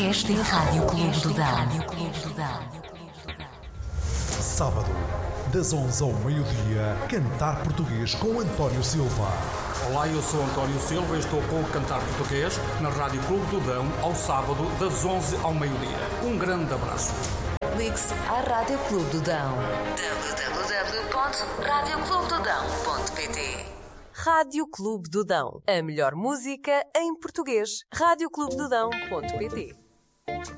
Esta é a Rádio Clube do Dão. Sábado, das 11 ao meio-dia, Cantar Português com António Silva. Olá, eu sou António Silva e estou com o Cantar Português na Rádio Clube do Dão ao sábado, das 11 ao meio-dia. Um grande abraço. Ligue-se à Rádio Clube do Dão. www.radioclubedodão.pt. Rádio Clube do Dão. A melhor música em português. radioclubedodão.pt.